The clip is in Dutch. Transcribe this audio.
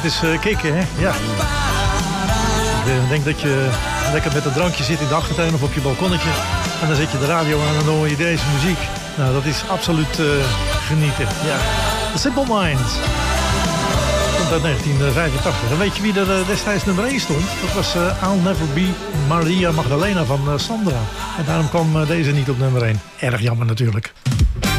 het is kicken, hè? Ja. Ik denk dat je lekker met een drankje zit in de achtertuin of op je balkonnetje. En dan zet je de radio aan en dan hoor je deze muziek. Nou, dat is absoluut genieten. Ja. The Simple Minds. Komt uit 1985. En weet je wie er destijds nummer 1 stond? Dat was I'll Never Be Maria Magdalena van Sandra. En daarom kwam deze niet op nummer 1. Erg jammer natuurlijk.